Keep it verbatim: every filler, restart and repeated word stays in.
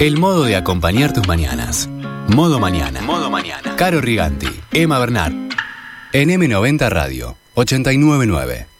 El modo de acompañar tus mañanas. Modo Mañana. Modo Mañana. Caro Riganti, Emma Bernard. En eme noventa Radio, ochenta y nueve punto nueve.